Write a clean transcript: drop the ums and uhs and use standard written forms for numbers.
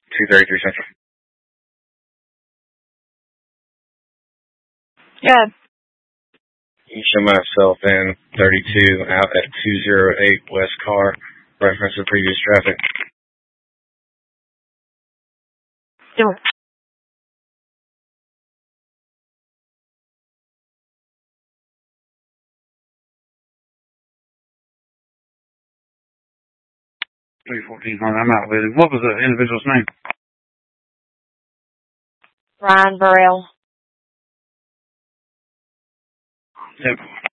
233 Central. Yeah. You show myself in 32 out at 208 West Car, reference to previous traffic. Do it. I'm out with it. What was the individual's name? Ryan Burrell. Yep.